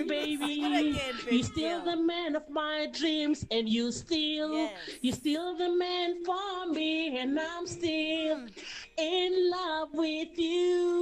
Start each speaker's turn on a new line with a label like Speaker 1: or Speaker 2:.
Speaker 1: Sing it
Speaker 2: baby.
Speaker 1: again,
Speaker 2: You
Speaker 1: Vince
Speaker 2: still the
Speaker 1: Neil.
Speaker 2: man of my dreams, and you
Speaker 1: Yes.
Speaker 2: still the man for me, and I'm still
Speaker 1: Mm.
Speaker 2: in love with you.